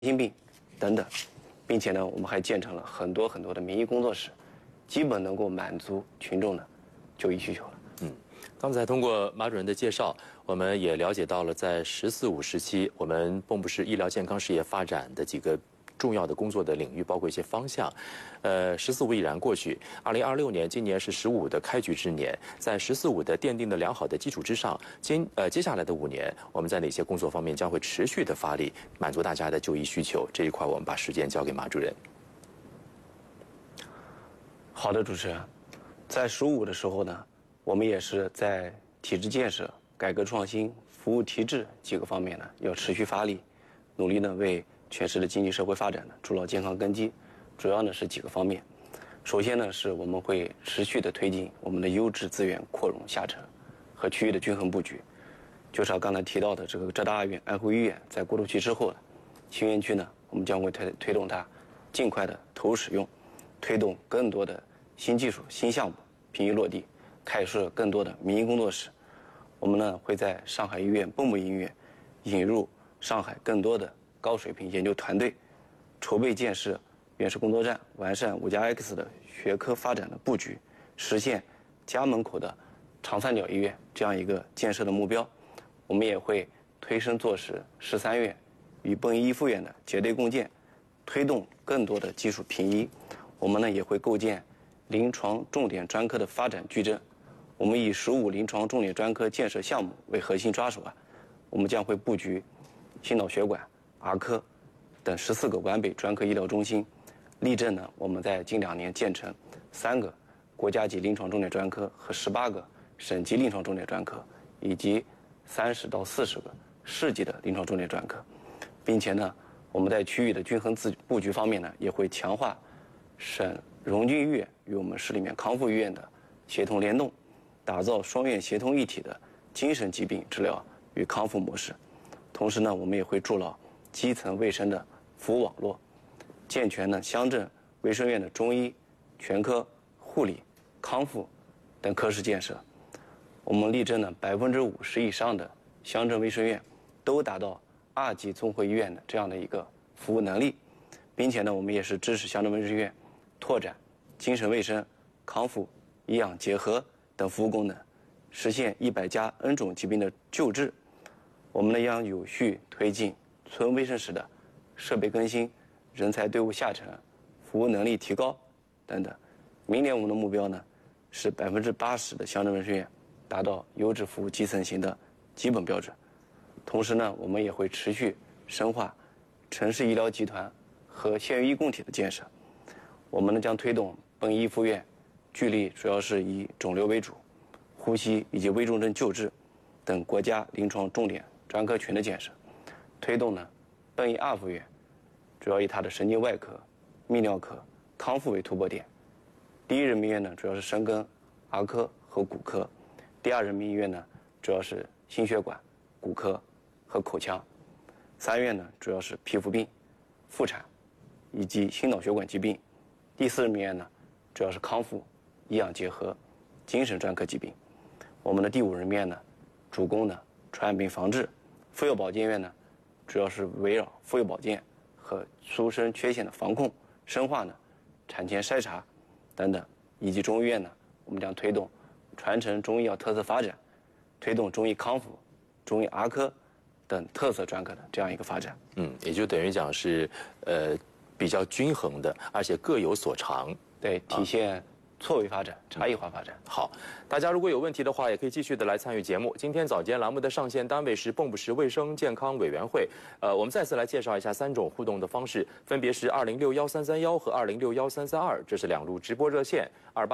心病等等，并且呢，我们还建成了很多的民医工作室，基本能够满足群众的就医需求了。 刚才通过马主任的介绍，我们也了解到了在“14·5”时期，我们蚌埠市医疗健康事业发展的几个重要的工作的领域，包括一些方向。“14·5”已然过去，2026年，今年是“15”的开局之年，在“14·5”的奠定的良好的基础之上，接下来的5年，我们在哪些工作方面将会持续的发力，满足大家的就医需求？这一块，我们把时间交给马主任。 好的，主持人，在“15”的时候呢，我们也是在体制建设、改革创新、服务提质几个方面呢，要持续发力，努力呢为全市的经济社会发展呢筑牢健康根基。主要呢是几个方面。首先呢是我们会持续的推进我们的优质资源扩容下沉和区域的均衡布局。就是刚才提到的这个浙大二院、安徽医院在过渡期之后呢，新园区呢我们将会推动它尽快的投入使用，推动更多的新技术、新项目平移落地，开设更多的民营工作室。我们呢会在上海医院、蚌埠医院引入上海更多的高水平研究团队，筹备建设院士工作站，完善5+X 的学科发展的布局，实现家门口的长三角医院这样一个建设的目标。我们也会推身坐实13院与蚌医附院的结对共建，推动更多的技术平移。我们呢也会构建临床重点专科的发展矩阵。我们以15临床重点专科建设项目为核心抓手我们将会布局心脑血管、儿科等14个皖北专科医疗中心，力争呢我们在近2年建成3个国家级临床重点专科和18个省级临床重点专科，以及30到40个市级的临床重点专科，并且呢我们在区域的均衡布局方面呢，也会强化省荣军医院与我们市里面康复医院的协同联动，打造双院协同一体的精神疾病治疗与康复模式。同时呢，我们也会筑牢基层卫生的服务网络，健全呢乡镇卫生院的中医、全科、护理、康复等科室建设。我们力争呢50%以上的乡镇卫生院都达到2级综合医院的这样的一个服务能力，并且呢，我们也是支持乡镇卫生院拓展精神卫生、康复、医养结合等服务功能，实现100+N 种疾病的救治。我们呢将有序推进村卫生室的设备更新、人才队伍下沉、服务能力提高等等。明年我们的目标呢是80%的乡镇卫生院达到优质服务基层型的基本标准。同时呢，我们也会持续深化城市医疗集团和县域医共体的建设。我们呢将推动蚌医附院聚力主要是以肿瘤为主，呼吸以及危重症救治等国家临床重点专科群的建设，推动呢蚌医2附院主要以它的神经外科、泌尿科、康复为突破点。第一人民医院呢主要是深耕儿科和骨科，第二人民医院呢主要是心血管、骨科和口腔，3院呢主要是皮肤病、妇产以及心脑血管疾病，第4人民医院呢主要是康复、医养结合、精神专科疾病。我们的第5人民医院呢主攻呢传染病防治，妇幼保健院呢主要是围绕妇幼保健和出生缺陷的防控，深化呢产前筛查等等，以及中医院呢我们将推动传承中医药特色发展，推动中医康复、中医儿科等特色专科的这样一个发展。 也就等于讲是比较均衡的，而且各有所长。 对，体现错位发展、差异化发展。 好，大家如果有问题的话，也可以继续的来参与节目。今天早间栏目的上线单位是蚌埠市卫生健康委员会。我们再次来介绍一下3种互动的方式，分别是20611331和20613332，这是2路直播热线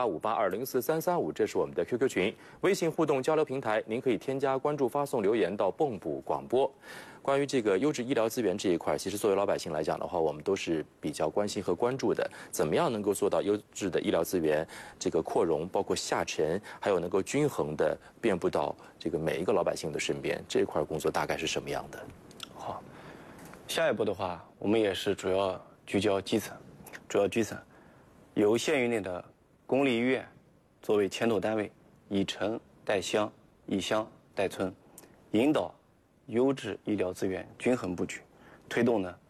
；2858204335，这是我们的 QQ 群。微信互动交流平台，您可以添加关注、发送留言到蚌埠广播。关于这个优质医疗资源这一块，其实作为老百姓来讲的话，我们都是比较关心和关注的。怎么样能够做到优质的医疗资源这个扩容，包括下沉，还有能够均衡的遍布到这个每一个老百姓的身边，这一块工作大概是什么样的？ 好，下一步的话，我们也是主要聚焦基层，由县域内的公立医院作为牵头单位，以城带乡，以乡带村，引导优质医疗资源均衡布局，推动呢